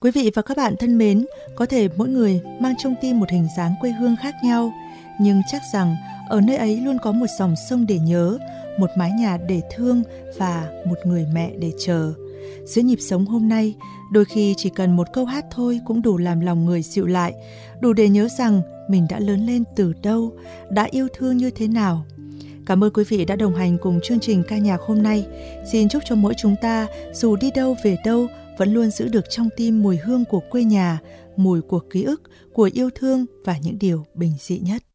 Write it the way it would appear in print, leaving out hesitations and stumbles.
Quý vị và các bạn thân mến, có thể mỗi người mang trong tim một hình dáng quê hương khác nhau, nhưng chắc rằng ở nơi ấy luôn có một dòng sông để nhớ, một mái nhà để thương và một người mẹ để chờ. Giữa nhịp sống hôm nay, đôi khi chỉ cần một câu hát thôi cũng đủ làm lòng người dịu lại, đủ để nhớ rằng mình đã lớn lên từ đâu, đã yêu thương như thế nào. Cảm ơn quý vị đã đồng hành cùng chương trình ca nhạc hôm nay. Xin chúc cho mỗi chúng ta, dù đi đâu về đâu, vẫn luôn giữ được trong tim mùi hương của quê nhà, mùi của ký ức, của yêu thương và những điều bình dị nhất.